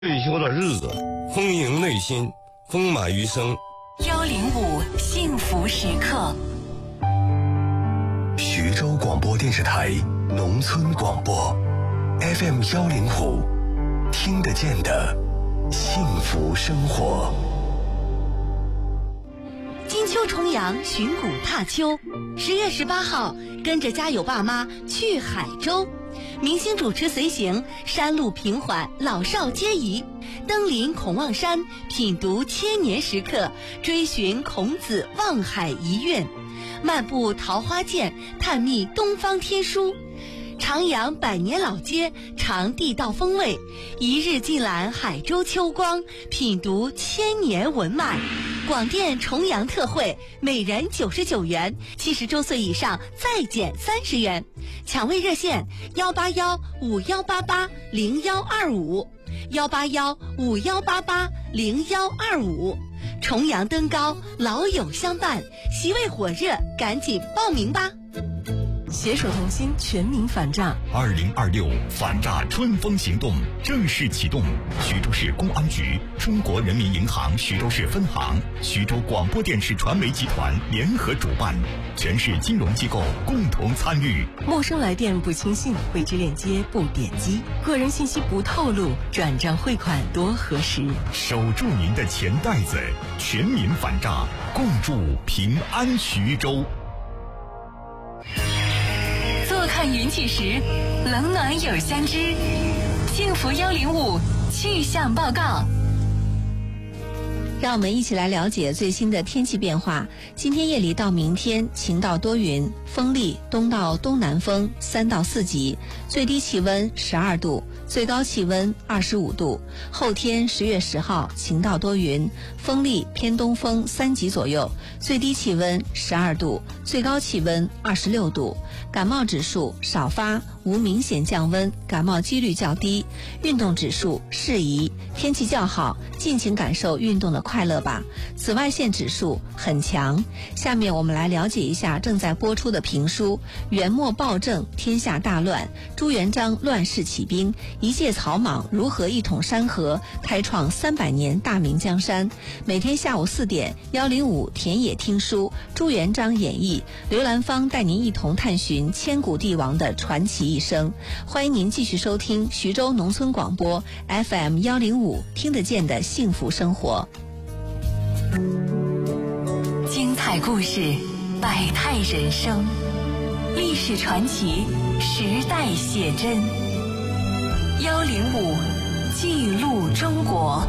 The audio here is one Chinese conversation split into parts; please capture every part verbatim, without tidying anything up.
退休的日子，丰盈内心，丰满余生。 幺零五幸福时刻。 徐州广播电视台农村广播 F M 幺零五，听得见的幸福生活。 金秋重阳，寻古踏秋。十月十八号，跟着家有爸妈去海州。明星主持随行，山路平缓，老少皆宜。登临孔望山，品读千年石刻，追寻孔子望海遗愿，漫步桃花涧，探秘东方天书。徜徉百年老街，尝地道风味，一日尽览海州秋光，品读千年文脉。广电重阳特惠，每人九十九元，七十周岁以上再减三十元。抢位热线：幺八幺五幺八八零幺二五，幺八幺五幺八八零幺二五。重阳登高，老友相伴，席位火热，赶紧报名吧！ 携手同心，全民反诈。 二零二六反诈春风行动正式启动。徐州市公安局、中国人民银行徐州市分行、徐州广播电视传媒集团联合主办，全市金融机构共同参与。 陌生来电不轻信，未知链接不点击，个人信息不透露，转账汇款多核实。 守住您的钱袋子，全民反诈，共筑平安徐州。 坐看云起时，冷暖有相知。幸福幺零五气象报告。 让我们一起来了解最新的天气变化。今天夜里到明天晴到多云，风力东到东南风三到四级，最低气温十二度，最高气温二十五度。后天十月十号晴到多云，风力偏东风三级左右，最低气温十二度，最高气温二十六度。感冒指数少发，无明显降温，感冒几率较低。运动指数适宜，天气较好，尽情感受运动的快乐吧。紫外线指数很强。下面我们来了解一下正在播出的评书《元末暴政，天下大乱》，朱元璋乱世起兵，一介草莽如何一统山河，开创三百年大明江山。每天下午四点，幺零五田野听书，朱元璋演绎，刘兰芳带您一同探寻千古帝王的传奇一生。欢迎您继续收听徐州农村广播 F M 幺零五，听得见的幸福生活。 精彩故事，百态人生，历史传奇，时代写真。幺零五记录中国。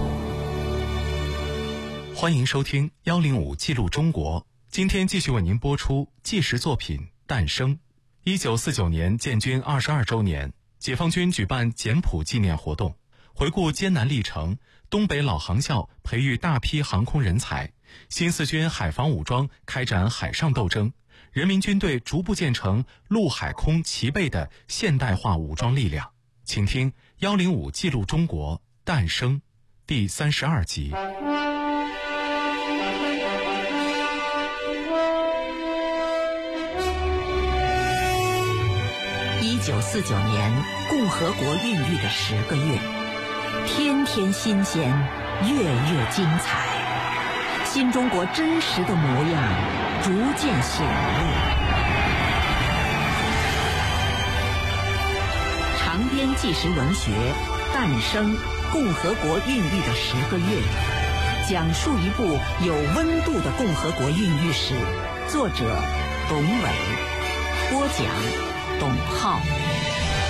欢迎收听幺零五记录中国。今天继续为您播出纪实作品《诞生》。一九四九年建军二十二周年，解放军举办简朴纪念活动，回顾艰难历程，东北老航校培育大批航空人才，新四军海防武装开展海上斗争，人民军队逐步建成陆海空齐备的现代化武装力量。请听幺零五记录中国诞生第三十二集。 一九四九年，共和国孕育的十个月，天天新鲜，月月精彩，新中国真实的模样逐渐显露。长篇纪实文学《诞生：共和国孕育的十个月》，讲述一部有温度的共和国孕育史。作者：董伟，播讲董浩。